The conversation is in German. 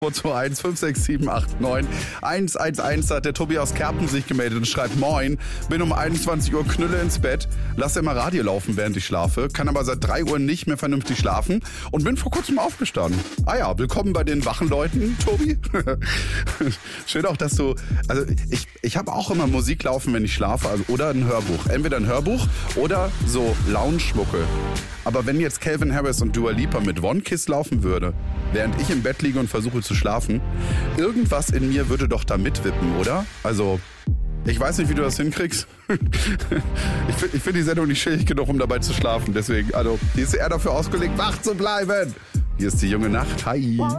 221 56789 111 hat der Tobi aus Kerpen sich gemeldet und schreibt: Moin, bin um 21 Uhr Knülle ins Bett, lasse immer Radio laufen, während ich schlafe, kann aber seit 3 Uhr nicht mehr vernünftig schlafen und bin vor kurzem aufgestanden. Ah ja, willkommen bei den wachen Leuten, Tobi. Schön auch, dass du, also ich habe auch immer Musik laufen, wenn ich schlafe, also oder ein Hörbuch. Entweder ein Hörbuch oder so Lounge-Mucke. Aber wenn jetzt Calvin Harris und Dua Lipa mit One Kiss laufen würde, während ich im Bett liege und versuche zu schlafen, irgendwas in mir würde doch da mitwippen, oder? Also, ich weiß nicht, wie du das hinkriegst. Ich find die Sendung nicht schwierig genug, um dabei zu schlafen. Deswegen, also, die ist eher dafür ausgelegt, wach zu bleiben. Hier ist die junge Nacht. Hi.